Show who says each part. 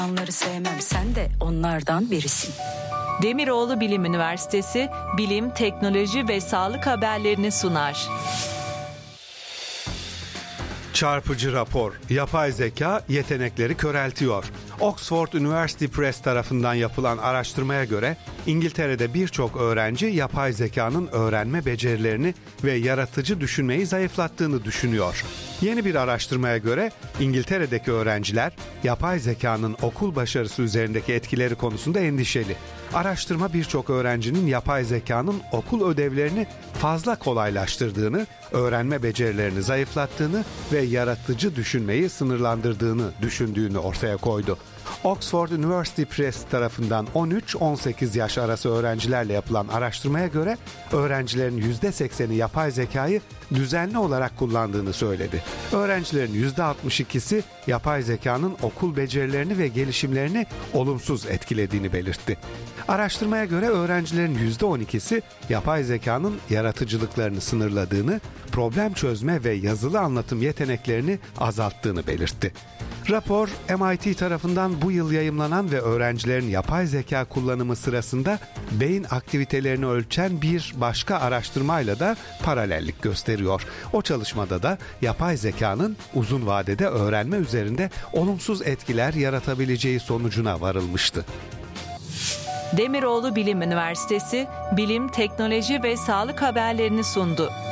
Speaker 1: Onları sevmem, sen de onlardan birisin.
Speaker 2: Demiroğlu Bilim Üniversitesi bilim, teknoloji ve sağlık haberlerini sunar.
Speaker 3: Çarpıcı rapor. Yapay zeka yetenekleri köreltiyor. Oxford University Press tarafından yapılan araştırmaya göre İngiltere'de birçok öğrenci yapay zekanın öğrenme becerilerini ve yaratıcı düşünmeyi zayıflattığını düşünüyor. Yeni bir araştırmaya göre İngiltere'deki öğrenciler yapay zekanın okul başarısı üzerindeki etkileri konusunda endişeli. Araştırma birçok öğrencinin yapay zekanın okul ödevlerini fazla kolaylaştırdığını, öğrenme becerilerini zayıflattığını ve yaratıcı düşünmeyi sınırlandırdığını düşündüğünü ortaya koydu. Oxford University Press tarafından 13-18 yaş arası öğrencilerle yapılan araştırmaya göre öğrencilerin %80'i yapay zekayı düzenli olarak kullandığını söyledi. Öğrencilerin %62'si yapay zekanın okul becerilerini ve gelişimlerini olumsuz etkilediğini belirtti. Araştırmaya göre öğrencilerin %12'si yapay zekanın yaratıcılıklarını sınırladığını, problem çözme ve yazılı anlatım yeteneklerini azalttığını belirtti. Rapor, MIT tarafından bu yıl yayımlanan ve öğrencilerin yapay zeka kullanımı sırasında beyin aktivitelerini ölçen bir başka araştırmayla da paralellik gösteriyor. O çalışmada da yapay zekanın uzun vadede öğrenme üzerinde olumsuz etkiler yaratabileceği sonucuna varılmıştı.
Speaker 2: Demiroğlu Bilim Üniversitesi bilim, teknoloji ve sağlık haberlerini sundu.